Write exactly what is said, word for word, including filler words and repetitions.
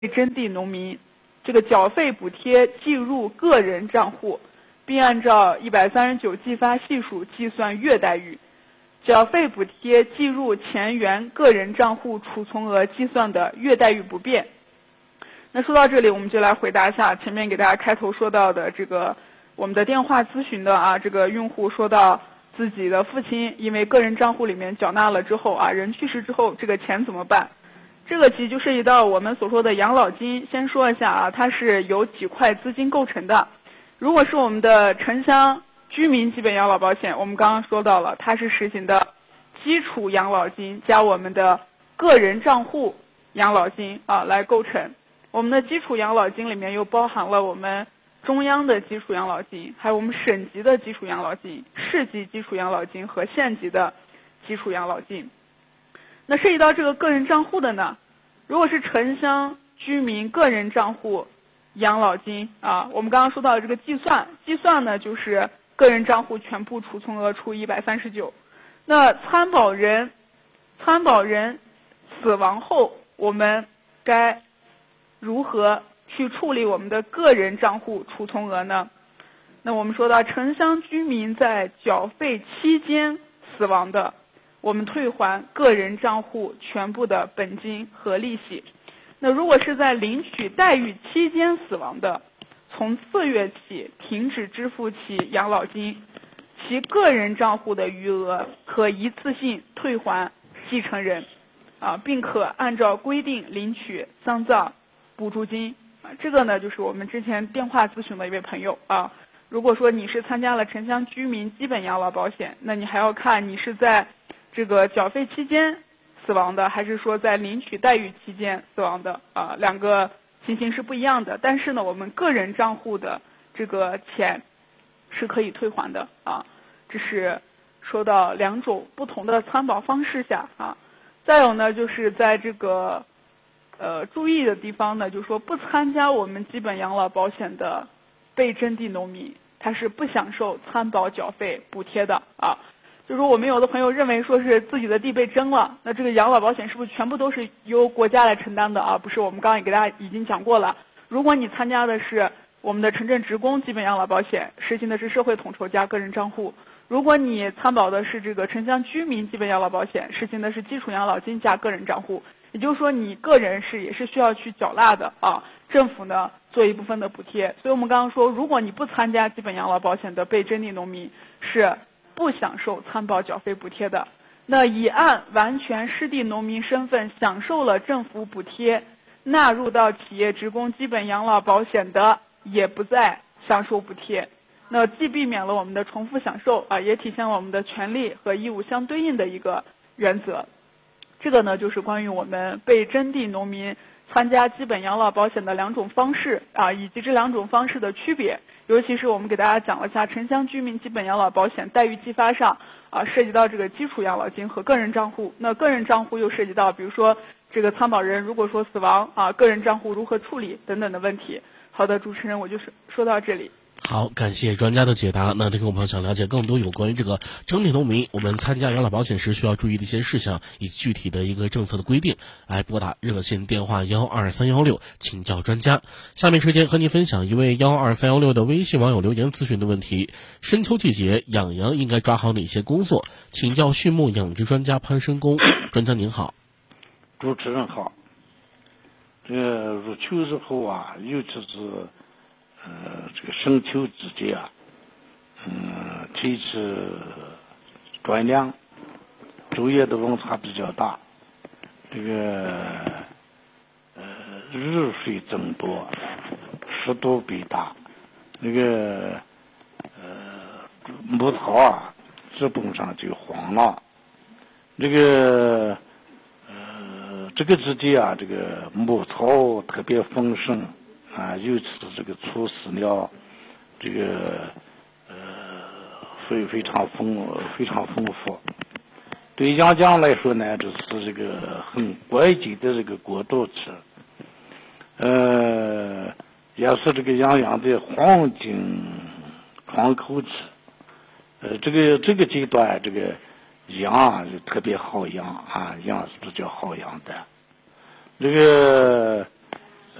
征地农民，这个缴费补贴计入个人账户，并按照一百三十九计发系数计算月待遇。缴费补贴计入前原个人账户储存额计算的月待遇不变。那说到这里，我们就来回答一下前面给大家开头说到的这个我们的电话咨询的啊，这个用户说到自己的父亲因为个人账户里面缴纳了之后啊，人去世之后这个钱怎么办？这个其实就涉及到我们所说的养老金。先说一下啊，它是由几块资金构成的。如果是我们的城乡居民基本养老保险，我们刚刚说到了，它是实行的基础养老金加我们的个人账户养老金啊来构成。我们的基础养老金里面又包含了我们中央的基础养老金，还有我们省级的基础养老金、市级基础养老金和县级的基础养老金。那涉及到这个个人账户的呢，如果是城乡居民个人账户养老金啊，我们刚刚说到的这个计算，计算呢就是个人账户全部储存额除一百三十九。那参保人参保人死亡后，我们该如何去处理我们的个人账户储存额呢？那我们说到城乡居民在缴费期间死亡的，我们退还个人账户全部的本金和利息。那如果是在领取待遇期间死亡的，从四月起停止支付其养老金，其个人账户的余额可一次性退还继承人，啊，并可按照规定领取丧葬补助金。啊，这个呢就是我们之前电话咨询的一位朋友啊。如果说你是参加了城乡居民基本养老保险，那你还要看你是在这个缴费期间死亡的，还是说在领取待遇期间死亡的啊，两个情形是不一样的。但是呢，我们个人账户的这个钱是可以退还的啊。这是说到两种不同的参保方式下啊。再有呢，就是在这个呃注意的地方呢，就是说不参加我们基本养老保险的被征地农民，他是不享受参保缴费补贴的啊。就是说我们有的朋友认为说是自己的地被征了，那这个养老保险是不是全部都是由国家来承担的啊？不是，我们刚刚也给大家已经讲过了。如果你参加的是我们的城镇职工基本养老保险，实行的是社会统筹加个人账户；如果你参保的是这个城乡居民基本养老保险，实行的是基础养老金加个人账户。也就是说，你个人是也是需要去缴纳的啊，政府呢做一部分的补贴。所以我们刚刚说，如果你不参加基本养老保险的被征地农民是不享受参保缴费补贴的。那已按完全失地农民身份享受了政府补贴，纳入到企业职工基本养老保险的，也不再享受补贴。那既避免了我们的重复享受啊，也体现了我们的权利和义务相对应的一个原则。这个呢，就是关于我们被征地农民参加基本养老保险的两种方式啊，以及这两种方式的区别。尤其是我们给大家讲了一下城乡居民基本养老保险待遇计发上啊，涉及到这个基础养老金和个人账户。那个人账户又涉及到，比如说这个参保人如果说死亡啊，个人账户如何处理等等的问题。好的，主持人，我就是说到这里。 好，感谢专家的解答。那听众朋友想了解更多有关于这个征地农民我们参加养老保险时需要注意的一些事项以及具体的一个政策的规定，来拨打热线电话幺二三幺六请教专家。下面时间和您分享一位幺二三幺六的微信网友留言咨询的问题：深秋季节养羊应该抓好哪些工作？请教畜牧养殖专家潘生工。专家您好。 主持人好。这个入秋之后啊，尤其是呃，这个深秋之间啊，嗯，天气转凉，昼夜的温差比较大，这个呃日水增多，湿度比大，那个呃牧草啊，基本上就黄了。这个呃这个之间啊，这个牧草特别丰盛。啊，尤其是这个粗饲料，这个呃非非常丰非常丰富。对养羊来说呢，这是这个很关键的这个过渡期，呃，也是这个养羊的黄金窗口期。呃，这个这个阶段，这个羊就特别好养啊，羊是比较好养的。这个